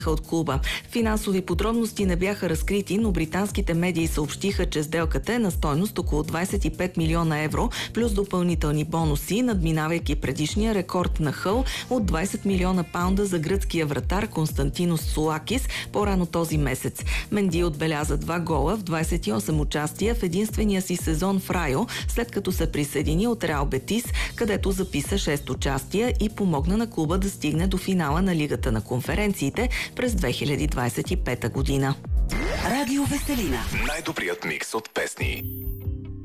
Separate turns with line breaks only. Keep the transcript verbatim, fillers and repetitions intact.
от клуба. Финансови подробности не бяха разкрити, но британските медии съобщиха, че сделката е на стойност около двадесет и пет милиона евро, плюс допълнителни бонуси, надминавайки предишния рекорд на Хъл от двадесет милиона паунда за гръцкия вратар Константинос Сулакис по-рано този месец. Менди отбеляза два гола в двадесет и осем участия в единствения си сезон в Райо, след като се присъедини от Реал Бетис, където записа шест участия и помогна на клуба да стигне до финала на Лигата на конференциите през две хиляди двадесет и пета година.
Радио Веселина.
Най-добрият микс от песни.